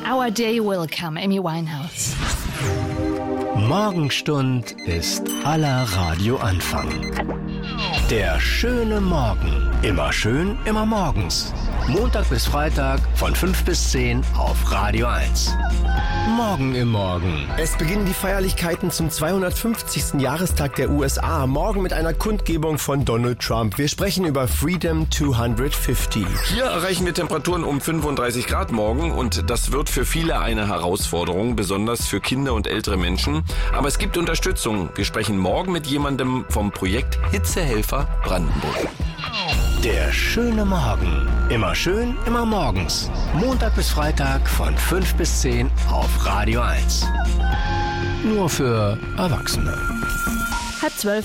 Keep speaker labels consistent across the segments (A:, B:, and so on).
A: Our Day Will Come, Amy Winehouse.
B: Morgenstund ist aller Radioanfang. Der schöne Morgen. Immer schön, immer morgens. Montag bis Freitag von 5 bis 10 auf Radio 1. Morgen im Morgen.
C: Es beginnen die Feierlichkeiten zum 250. Jahrestag der USA. Morgen mit einer Kundgebung von Donald Trump. Wir sprechen über Freedom 250.
D: Hier erreichen wir Temperaturen um 35 Grad morgen und das wird für viele eine Herausforderung, besonders für Kinder und ältere Menschen. Aber es gibt Unterstützung. Wir sprechen morgen mit jemandem vom Projekt Hitzehelfer Brandenburg.
B: Der schöne Morgen. Immer schön, immer morgens. Montag bis Freitag von 5 bis 10 auf Radio 1. Nur für Erwachsene.
A: 11:30.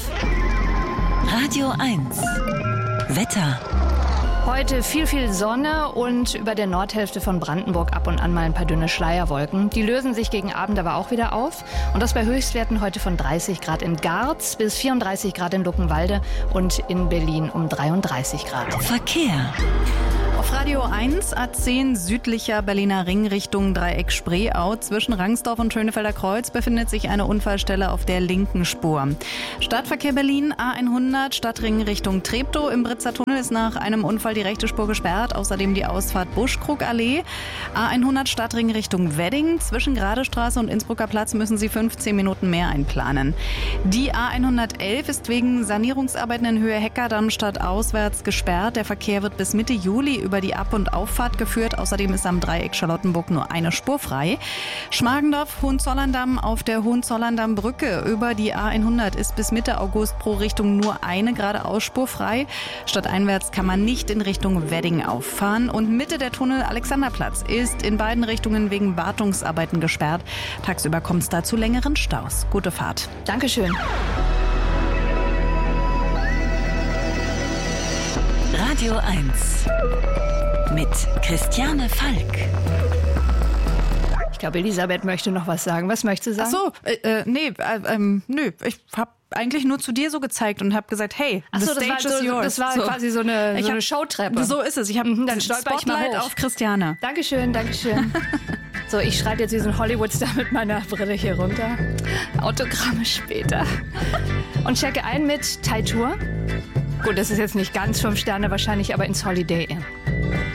E: Radio 1. Wetter.
A: Heute viel Sonne und über der Nordhälfte von Brandenburg ab und an mal ein paar dünne Schleierwolken. Die lösen sich gegen Abend aber auch wieder auf. Und das bei Höchstwerten heute von 30 Grad in Garz bis 34 Grad in Luckenwalde und in Berlin um 33 Grad.
E: Verkehr.
F: Auf Radio 1 A10 südlicher Berliner Ring Richtung Dreieck Spreeau. Zwischen Rangsdorf und Schönefelder Kreuz befindet sich eine Unfallstelle auf der linken Spur. Stadtverkehr Berlin A100 Stadtring Richtung Treptow. Im Britzer Tunnel ist nach einem Unfall die rechte Spur gesperrt. Außerdem die Ausfahrt Buschkrugallee. A100 Stadtring Richtung Wedding. Zwischen Gradestraße und Innsbrucker Platz müssen Sie 15 Minuten mehr einplanen. Die A111 ist wegen Sanierungsarbeiten in Höhe Heckerdamm stadtauswärts gesperrt. Der Verkehr wird bis Mitte Juli über die Ab- und Auffahrt geführt. Außerdem ist am Dreieck Charlottenburg nur eine Spur frei. Schmargendorf, Hohenzollern-Damm auf der Hohenzollern-Damm-Brücke über die A100 ist bis Mitte August pro Richtung nur eine geradeausspur frei. Stadteinwärts kann man nicht in Richtung Wedding auffahren. Und Mitte der Tunnel Alexanderplatz ist in beiden Richtungen wegen Wartungsarbeiten gesperrt. Tagsüber kommt es da zu längeren Staus. Gute Fahrt.
A: Dankeschön.
E: Radio 1 mit Christiane Falk.
A: Ich glaube, Elisabeth möchte noch was sagen. Was möchtest du sagen?
F: Ach so, nö. Ich habe eigentlich nur zu dir so gezeigt und habe gesagt, hey, the stage is yours.
A: Das war quasi so eine Showtreppe.
F: So ist es. Ich habe
A: dann stolper ich mal
F: Spotlight
A: hoch
F: auf Christiane.
A: Dankeschön. So, ich schreibe jetzt diesen Hollywood-Star mit meiner Brille hier runter. Autogramme später. Und checke ein mit Thai Tour. Gut, das ist jetzt nicht ganz 5 Sterne wahrscheinlich, aber ins Holiday Inn.